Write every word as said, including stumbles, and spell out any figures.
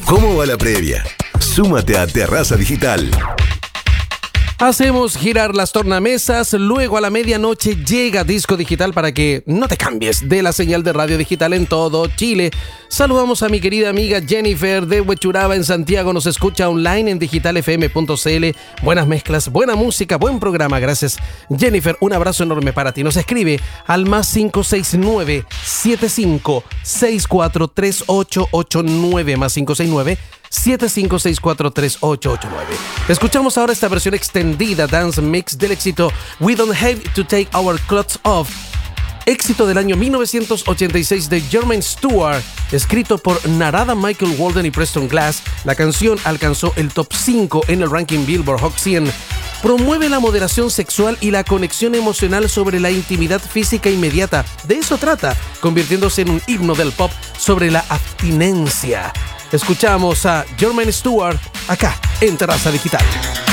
¿Cómo va la previa? Súmate a Terraza Digital. Hacemos girar las tornamesas, luego a la medianoche llega Disco Digital para que no te cambies de la señal de radio digital en todo Chile. Saludamos a mi querida amiga Jennifer de Huechuraba en Santiago, nos escucha online en digital f m punto c l. Buenas mezclas, buena música, buen programa, gracias Jennifer, un abrazo enorme para ti. Nos escribe al más cinco seis nueve, siete cinco seis cuatro tres ocho ocho nueve, más cinco seis nueve, siete cinco seis cuatro tres ocho ocho nueve. Escuchamos ahora esta versión extendida dance mix del éxito We Don't Have to Take Our Clothes Off, éxito del año mil novecientos ochenta y seis de Jermaine Stewart, escrito por Narada Michael Walden y Preston Glass. La canción alcanzó el top cinco en el ranking Billboard Hot cien. Promueve la moderación sexual y la conexión emocional sobre la intimidad física inmediata. De eso trata, convirtiéndose en un himno del pop sobre la abstinencia. Escuchamos a Jermaine Stewart acá en Terraza Digital.